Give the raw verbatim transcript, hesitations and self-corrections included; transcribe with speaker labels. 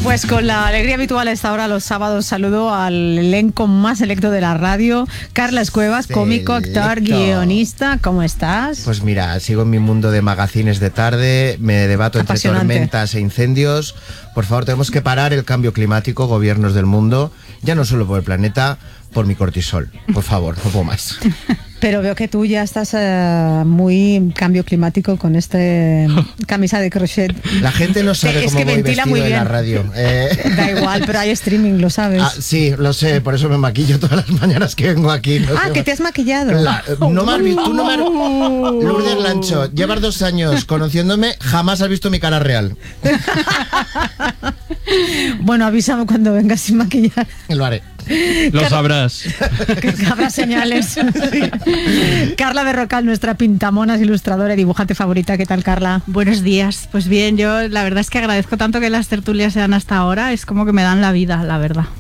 Speaker 1: Pues con la alegría habitual a esta hora los sábados saludo al elenco más selecto de la radio. Carlas Cuevas, cómico, actor, guionista. ¿Cómo estás?
Speaker 2: Pues mira, sigo en mi mundo de magazines de tarde, me debato entre tormentas e incendios. Por favor, tenemos que parar el cambio climático, gobiernos del mundo, ya no solo por el planeta, por mi cortisol. Por favor, no puedo más.
Speaker 1: Pero veo que tú ya estás uh, muy cambio climático con este camisa de crochet.
Speaker 2: La gente no sabe
Speaker 1: es
Speaker 2: cómo
Speaker 1: que
Speaker 2: voy
Speaker 1: ventila
Speaker 2: vestido
Speaker 1: muy
Speaker 2: en
Speaker 1: bien.
Speaker 2: la radio. Eh...
Speaker 1: Da igual, pero hay streaming, lo sabes.
Speaker 2: Ah, sí, lo sé, por eso me maquillo todas las mañanas que vengo aquí. No
Speaker 1: ah,
Speaker 2: sé,
Speaker 1: que te has maquillado.
Speaker 2: La, no me has visto, tú no me has... Lourdes Lancho, llevas dos años conociéndome, jamás has visto mi cara real.
Speaker 1: Bueno, avísame cuando vengas sin maquillar.
Speaker 2: Lo haré.
Speaker 3: Lo
Speaker 1: Car-
Speaker 3: sabrás.
Speaker 1: Que habrá señales. Sí. Carla Berrocal, nuestra pintamonas, ilustradora y dibujante favorita. ¿Qué tal, Carla?
Speaker 4: Buenos días. Pues bien, yo la verdad es que agradezco tanto que las tertulias sean hasta ahora. Es como que me dan la vida, la verdad.